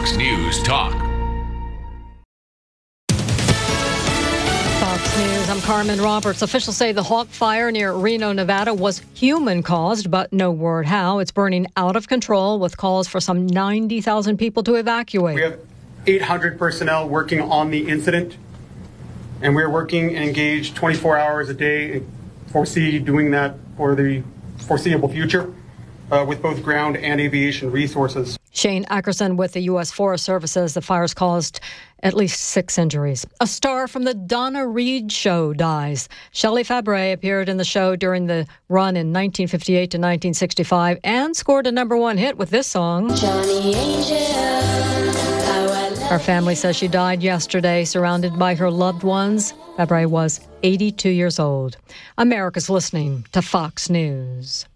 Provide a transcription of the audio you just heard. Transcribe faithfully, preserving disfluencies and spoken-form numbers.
Fox News Talk. Fox News, I'm Carmen Roberts. Officials say the Hawk Fire near Reno, Nevada was human-caused, but no word how. It's burning out of control with calls for some ninety thousand people to evacuate. We have eight hundred personnel working on the incident, and we're working and engaged twenty-four hours a day and foresee doing that for the foreseeable future uh, with both ground and aviation resources. Shane Ackerson with the U S Forest Service says the fires caused at least six injuries. A star from the Donna Reed Show dies. Shelley Fabares appeared in the show during the run in nineteen fifty-eight to nineteen sixty-five and scored a number one hit with this song. Johnny Angel, her family says she died yesterday, surrounded by her loved ones. Fabares was eighty-two years old. America's listening to Fox News.